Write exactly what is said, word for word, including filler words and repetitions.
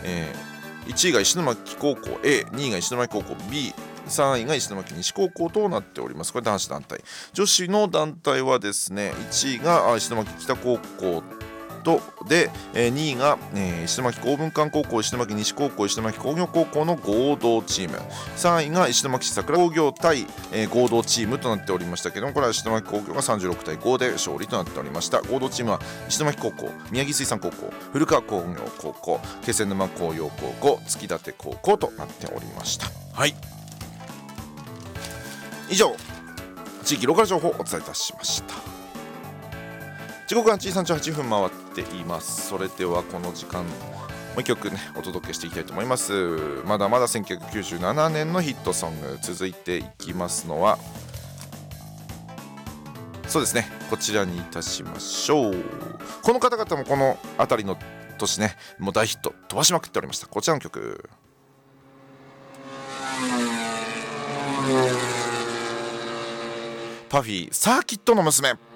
えー、いちいが石巻高校 A、にいが石巻高校 B、さんいが石巻西高校となっております。これ男子団体。女子の団体はですね、いちいが石巻北高校とで、えー、にいが、えー、石巻公文館高校、石巻西高校、石巻工業高校の合同チーム、さんいが石巻市桜工業対、えー、合同チームとなっておりましたけども、これは石巻工業がさんじゅうろくたいごで勝利となっておりました。合同チームは石巻高校、宮城水産高校、古川工業高校、気仙沼工業高校、月立高校となっておりました。はい、以上地域ローカル情報をお伝えいたしました。時刻ははちじさんじゅうはっぷん回っています。それではこの時間もう一曲ねお届けしていきたいと思います。まだまだせんきゅうひゃくきゅうじゅうななねんのヒットソング、続いていきますのはそうですね、こちらにいたしましょう。この方々もこの辺りの年ねもう大ヒット飛ばしまくっておりました。こちらの曲、パフィーサーキットの娘。